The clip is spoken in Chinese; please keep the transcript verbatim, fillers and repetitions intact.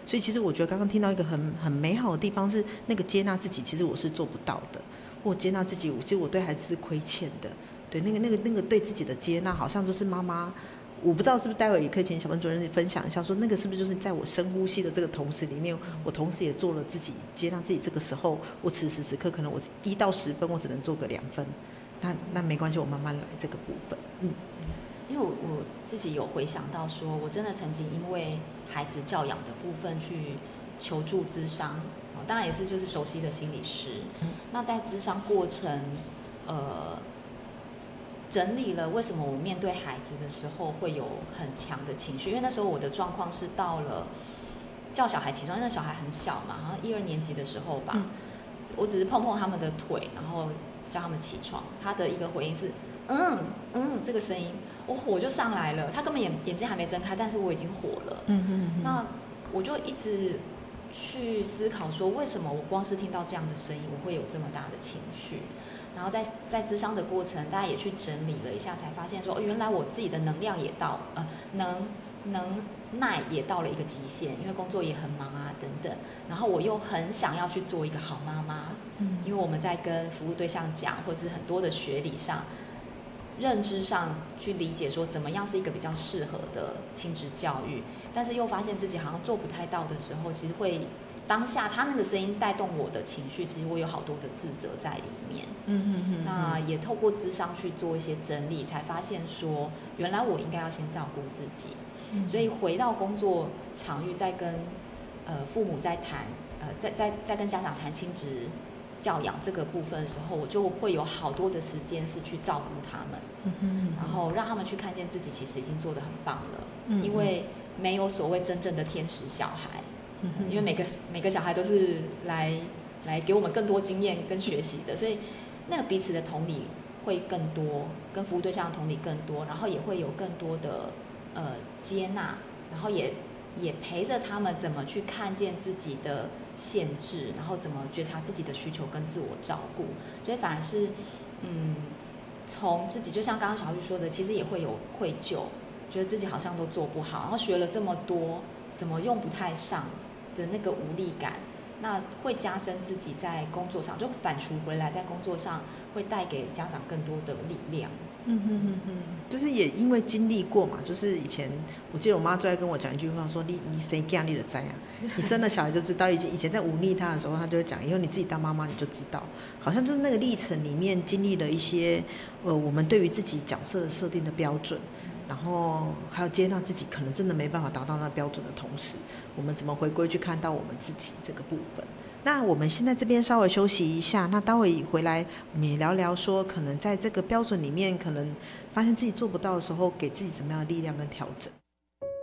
所以其实我觉得刚刚听到一个很很美好的地方是，那个接纳自己，其实我是做不到的。我接纳自己，其实我对孩子是亏欠的。对，那个那个那个对自己的接纳，好像就是妈妈。我不知道是不是待会也可以请小班主任分享一下，说那个是不是就是在我深呼吸的这个同时里面，我同时也做了自己接纳自己。这个时候，我此时此刻可能我一到十分，我只能做个两分，那那没关系，我慢慢来这个部分。嗯， 因为我我自己有回想到说，我真的曾经因为孩子教养的部分去求助咨商，当然也是就是熟悉的心理师。嗯、那在咨商过程，呃。整理了为什么我面对孩子的时候会有很强的情绪，因为那时候我的状况是到了叫小孩起床，因为那小孩很小嘛，好像一二年级的时候吧，嗯、我只是碰碰他们的腿，然后叫他们起床，他的一个回应是嗯嗯这个声音，我火就上来了，他根本眼眼睛还没睁开，但是我已经火了。嗯嗯嗯，那我就一直去思考说，为什么我光是听到这样的声音，我会有这么大的情绪？然后在在咨商的过程，大家也去整理了一下，才发现说，哦，原来我自己的能量也到，呃，能能耐也到了一个极限，因为工作也很忙啊，等等。然后我又很想要去做一个好妈妈，嗯，因为我们在跟服务对象讲，或者是很多的学理上、认知上去理解说，怎么样是一个比较适合的亲子教育，但是又发现自己好像做不太到的时候，其实会。当下他那个声音带动我的情绪，其实我有好多的自责在里面。嗯嗯嗯。那也透过諮商去做一些整理，才发现说，原来我应该要先照顾自己。嗯、所以回到工作场域，在跟呃父母在谈，呃，在在在跟家长谈亲子教养这个部分的时候，我就会有好多的时间是去照顾他们。嗯哼。然后让他们去看见自己其实已经做得很棒了。嗯。因为没有所谓真正的天使小孩。因为每个每个小孩都是来来给我们更多经验跟学习的，所以那个彼此的同理会更多，跟服务对象的同理更多，然后也会有更多的呃接纳，然后也也陪着他们怎么去看见自己的限制，然后怎么觉察自己的需求跟自我照顾，所以反而是嗯从自己，就像刚刚小玉说的，其实也会有愧疚，觉得自己好像都做不好，然后学了这么多，怎么用不太上。的那个无力感，那会加深自己在工作上，就反刍回来，在工作上会带给家长更多的力量。 嗯哼哼哼，就是也因为经历过嘛，就是以前我记得我妈最爱跟我讲一句话说，你你谁干你的灾啊？你生了小孩就知道，以前以前在忤逆他的时候，他就会讲，以后你自己当妈妈你就知道，好像就是那个历程里面经历了一些呃我们对于自己角色的设定的标准。然后还有接纳自己可能真的没办法达到那标准的同时，我们怎么回归去看到我们自己这个部分。那我们现在这边稍微休息一下，那待会回来我们也聊聊说，可能在这个标准里面可能发现自己做不到的时候，给自己怎么样的力量跟调整。